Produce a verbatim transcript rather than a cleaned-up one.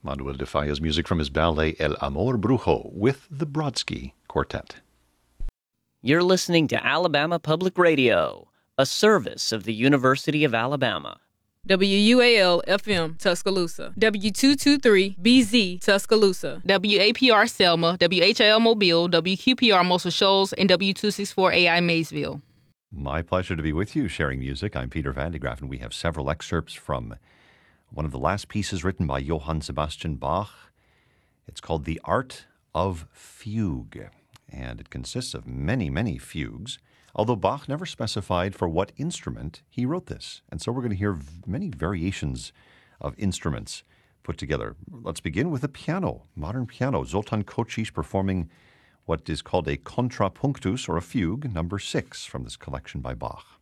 Manuel de Falla's music from his ballet El Amor Brujo with the Brodsky Quartet. You're listening to Alabama Public Radio, a service of the University of Alabama. W U A L F M Tuscaloosa, W two twenty-three B Z Tuscaloosa, W A P R Selma, W H I L Mobile, W Q P R Muscle Shoals, and W two sixty-four A I Maysville. My pleasure to be with you, sharing music. I'm Peter Van de Graaff, and we have several excerpts from one of the last pieces written by Johann Sebastian Bach. It's called The Art of Fugue, and it consists of many, many fugues, although Bach never specified for what instrument he wrote this. And so we're going to hear many variations of instruments put together. Let's begin with the piano, modern piano. Zoltan Kocsis performing what is called a contrapunctus, or a fugue, number six from this collection by Bach.